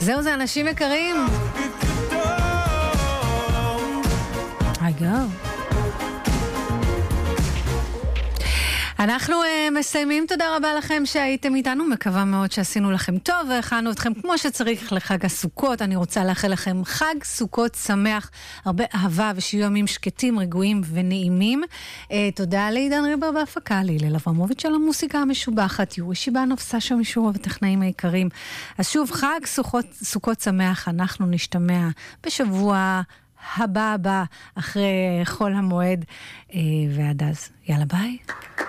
זהו, זה אנשים יקרים. אנחנו מסיימים, תודה רבה לכם שהייתם איתנו, מקווה מאוד שעשינו לכם טוב והכנו אתכם כמו שצריך לחג הסוכות. אני רוצה לאחל לכם חג סוכות שמח, הרבה אהבה ושיהיו ימים שקטים, רגועים ונעימים. תודה לעידן ריבר בהפקה, להילל אברמוביץ' על המוסיקה המשובחת, יורי שיבנוב, סשה משורה וטכנאים היקרים. אז שוב, חג סוכות שמח, אנחנו נשתמע בשבוע הבא אחרי חול המועד, ועד אז, יאללה ביי.